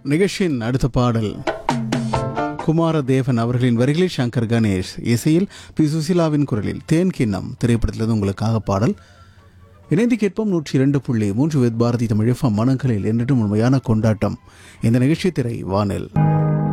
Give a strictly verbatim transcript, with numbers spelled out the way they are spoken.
நிகழ்ச்சியின் அடுத்த பாடல் குமாரதேவன் அவர்களின் வரிகளில் சங்கர் கணேஷ் இசையில் பி சுசிலாவின் குரலில் தேன் கிண்ணம் திரைப்படத்திலிருந்து உங்களுக்காக பாடல். இணைந்து கேட்போம் நூற்றி இரண்டு புள்ளி மூன்று வித் பாரதி தமிழ் எஃப்எம் மனங்களில் என்றும் உண்மையான கொண்டாட்டம். இந்த நிகழ்ச்சி திரை வானில்.